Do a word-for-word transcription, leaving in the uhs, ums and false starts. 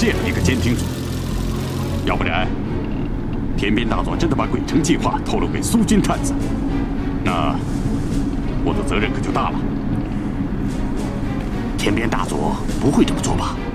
这样一个监听组。要不然，天边大佐真的把鬼城计划透露给苏军探子，那我的责任可就大了。 天边大佐不会这么做吧？